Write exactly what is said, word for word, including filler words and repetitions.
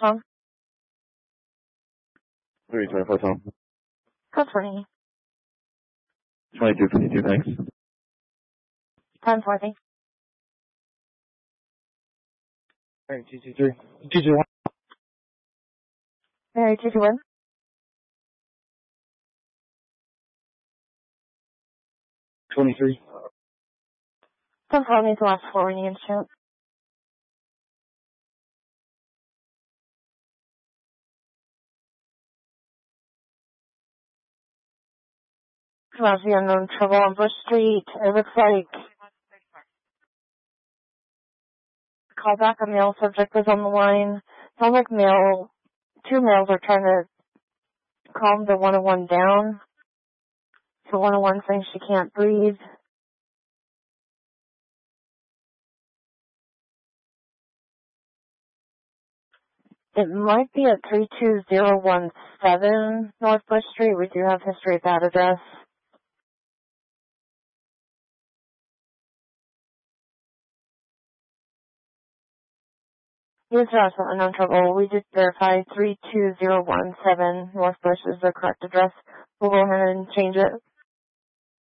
Tom. three twenty-four, Tom. Code twenty. twenty-two fifty-two, thanks. ten forty. All right, two two three. two two one. Mary two two one. twenty-three. ten four needs the last four when you can shoot. Roger, the unknown trouble on Bush Street. It looks like call back a male subject was on the line. Sounds like male, two males are trying to calm the one oh one down. So one oh one saying she can't breathe. It might be at three two zero one seven North Bush Street. We do have history at that address. Yes, sir, also unknown trouble. We just verified three two zero one seven North Bush is the correct address. We'll go ahead and change it.